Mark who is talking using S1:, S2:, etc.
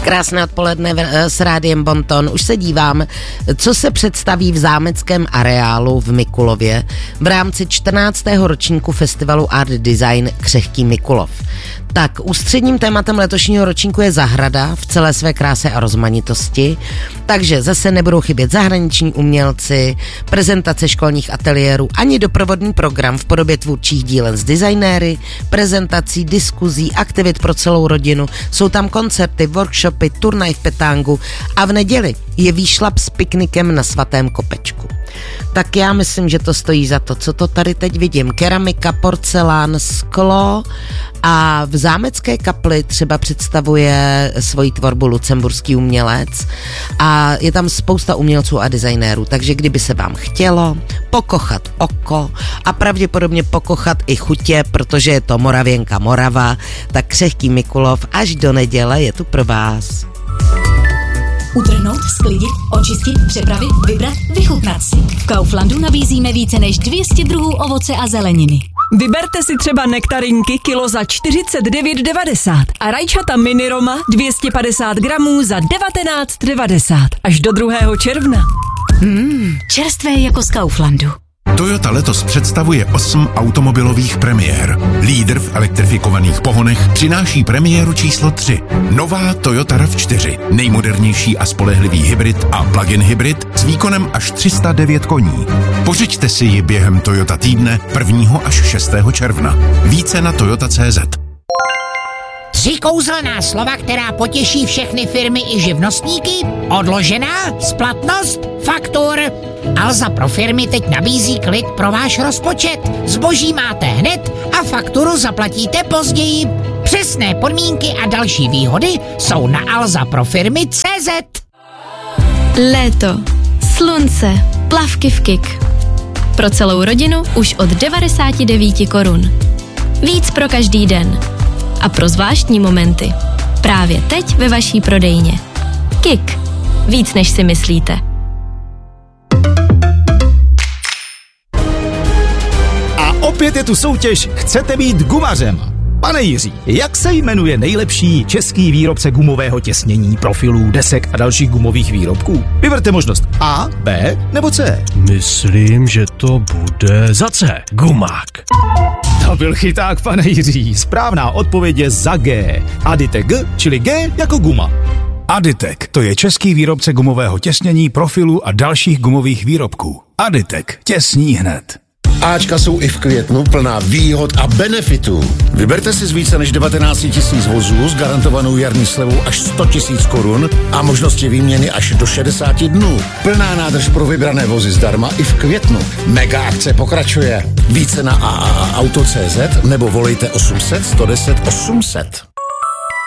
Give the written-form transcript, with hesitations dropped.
S1: Krásné odpoledne s Rádiem Bonton. Už se dívám, co se představí v zámeckém areálu v Mikulově v rámci 14. ročníku festivalu Art Design Křehký Mikulov. Tak ústředním tématem letošního ročníku je zahrada v celé své kráse a rozmanitosti, takže zase nebudou chybět zahraniční umělci, prezentace školních ateliérů ani doprovodný program v podobě tvůrčích dílen s designéry, prezentací, diskuzí, aktivit pro celou rodinu. Jsou tam koncerty, workshopy, turnaj v Petángu a v neděli je výšlap s piknikem na Svatém Kopečku. Tak já myslím, že to stojí za to, co to tady teď vidím. Keramika, porcelán, sklo a v zámecké kapli třeba představuje svoji tvorbu lucemburský umělec a je tam spousta umělců a designérů, takže kdyby se vám chtělo pokochat oko a pravděpodobně pokochat i chutě, protože je to Moravěnka Morava, tak Křehký Mikulov až do neděle je tu pro vás.
S2: Utrhnout, sklidit, očistit, přepravit, vybrat, vychutnat si. V Kauflandu nabízíme více než 200 druhů ovoce a zeleniny.
S3: Vyberte si třeba nektarinky kilo za 49,90 a rajčata mini Roma 250 gramů za 19,90 až do 2. června.
S2: Čerstvé jako z Kauflandu.
S4: Toyota letos představuje 8 automobilových premiér. Lídr v elektrifikovaných pohonech přináší premiéru číslo 3. Nová Toyota RAV4. Nejmodernější a spolehlivý hybrid a plug-in hybrid s výkonem až 309 koní. Pořiďte si ji během Toyota týdne 1. až 6. června. Více na toyota.cz.
S5: 3 kouzelná slova, která potěší všechny firmy i živnostníky? Odložená, splatnost, faktur. Alza pro firmy teď nabízí klid pro váš rozpočet. Zboží máte hned a fakturu zaplatíte později. Přesné podmínky a další výhody jsou na alzaprofirmy.cz.
S6: Léto, slunce, plavky v KIK. Pro celou rodinu už od 99 korun. Víc pro každý den. A pro zvláštní momenty. Právě teď ve vaší prodejně. KIK. Víc než si myslíte.
S7: A opět je tu soutěž Chcete být gumařem? Pane Jiří, jak se jmenuje nejlepší český výrobce gumového těsnění, profilů, desek a dalších gumových výrobků? Vyberte možnost A, B nebo C.
S8: Myslím, že to bude za C. Gumák.
S7: To byl chyták, pane Jiří. Správná odpověď je za G. Aditek G, čili G jako guma.
S4: Aditek, to je český výrobce gumového těsnění, profilů a dalších gumových výrobků. Aditek, těsní hned.
S9: Ačka jsou i v květnu plná výhod a benefitů. Vyberte si z více než 19 000 vozů s garantovanou jarní slevou až 100 000 korun a možnosti výměny až do 60 dnů. Plná nádrž pro vybrané vozy zdarma i v květnu. Mega akce pokračuje. Více na AAAauto.cz nebo volejte 800 110 800.